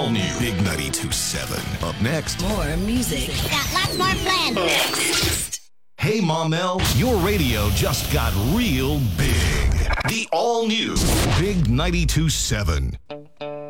all new Big 92.7. Up next. More music. Got lots more planned. Hey, Mom-El, your radio just got real big. The all new Big 92.7.